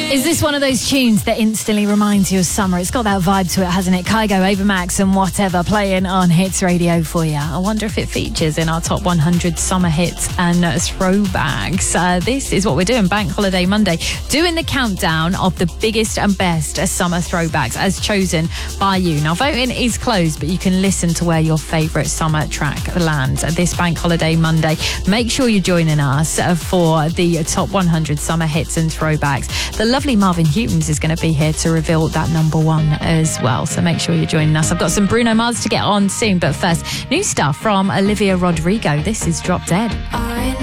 Is this one of those tunes that instantly reminds you of summer? It's got that vibe to it, hasn't it? Kygo, Ava Max and Whatever playing on Hits Radio for you. I wonder if it features in our top 100 summer hits and throwbacks. This is what we're doing, Bank Holiday Monday, doing the countdown of the biggest and best summer throwbacks as chosen by you. Now, voting is closed, but you can listen to where your favourite summer track lands this Bank Holiday Monday. Make sure you're joining us for the top 100 summer hits and throwbacks. The lovely Marvin Hughes is going to be here to reveal that number one as well. So make sure you're joining us. I've got some Bruno Mars to get on soon, but first, new stuff from Olivia Rodrigo. This is Drop Dead.